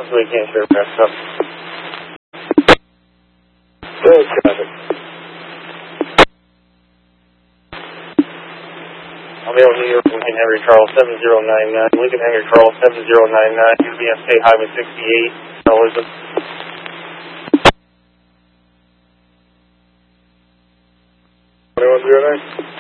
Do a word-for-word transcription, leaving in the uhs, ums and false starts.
so we can't share back up. Road traffic. I'll be able to hear from Lincoln Henry Charles seven zero nine nine. Lincoln Henry Charles seven zero nine nine. U B S State Highway sixty-eight. Elizabeth. twenty-one zero nine.